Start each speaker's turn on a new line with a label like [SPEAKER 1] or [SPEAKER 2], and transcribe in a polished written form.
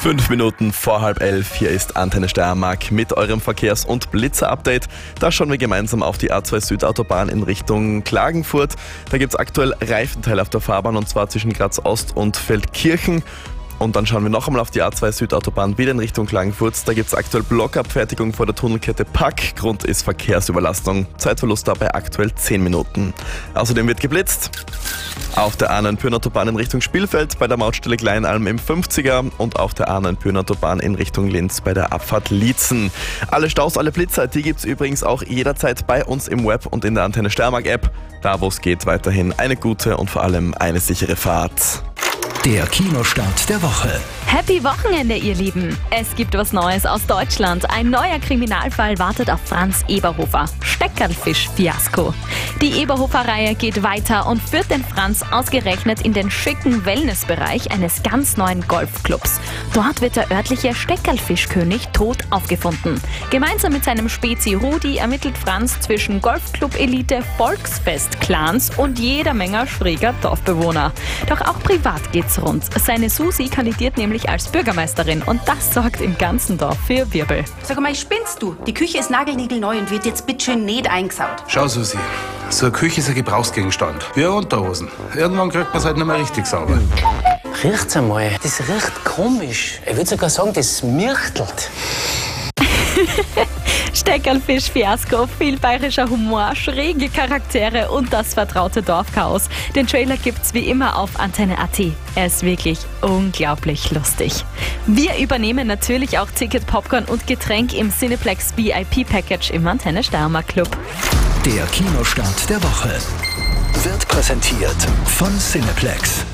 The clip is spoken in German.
[SPEAKER 1] 5 Minuten vor 10:30, hier ist Antenne Steiermark mit eurem Verkehrs- und Blitzer-Update. Da schauen wir gemeinsam auf die A2 Südautobahn in Richtung Klagenfurt. Da gibt es aktuell Reifenteile auf der Fahrbahn und zwar zwischen Graz Ost und Feldkirchen. Und dann schauen wir noch einmal auf die A2 Südautobahn wieder in Richtung Klagenfurt. Da gibt es aktuell Blockabfertigung vor der Tunnelkette Pack. Grund ist Verkehrsüberlastung. Zeitverlust dabei aktuell 10 Minuten. Außerdem wird geblitzt. Auf der A9-Pyhrn-Autobahn in Richtung Spielfeld bei der Mautstelle Kleinalm im 50er und auf der A9-Pyhrn-Autobahn in Richtung Linz bei der Abfahrt Liezen. Alle Staus, alle Blitzer, die gibt's übrigens auch jederzeit bei uns im Web und in der Antenne Steiermark App. Da wo es geht, weiterhin eine gute und vor allem eine sichere Fahrt.
[SPEAKER 2] Der Kinostart der Woche.
[SPEAKER 3] Happy Wochenende, ihr Lieben! Es gibt was Neues aus Deutschland. Ein neuer Kriminalfall wartet auf Franz Eberhofer. Steckerlfisch-Fiasko. Die Eberhofer-Reihe geht weiter und führt den Franz ausgerechnet in den schicken Wellnessbereich eines ganz neuen Golfclubs. Dort wird der örtliche Steckerlfischkönig tot aufgefunden. Gemeinsam mit seinem Spezi Rudi ermittelt Franz zwischen Golfclub-Elite, Volksfest-Clans und jeder Menge schräger Dorfbewohner. Doch auch privat geht's rund. Seine Susi kandidiert nämlich als Bürgermeisterin und das sorgt im ganzen Dorf für Wirbel.
[SPEAKER 4] Sag mal, spinnst du? Die Küche ist nagelniegelneu und wird jetzt bitteschön nicht eingesaut.
[SPEAKER 5] Schau, Susi, so eine Küche ist ein Gebrauchsgegenstand. Wie eine Unterhosen. Irgendwann kriegt man es halt nicht mehr richtig sauber.
[SPEAKER 6] Riecht's einmal. Das riecht komisch. Ich würde sogar sagen, das mirchtelt.
[SPEAKER 3] Steckerlfisch-Fiasko, viel bayerischer Humor, schräge Charaktere und das vertraute Dorfchaos. Den Trailer gibt's wie immer auf Antenne.at. Er ist wirklich unglaublich lustig. Wir übernehmen natürlich auch Ticket, Popcorn und Getränk im Cineplex VIP-Package im Antenne Steiermark Club.
[SPEAKER 2] Der Kinostart der Woche wird präsentiert von Cineplex.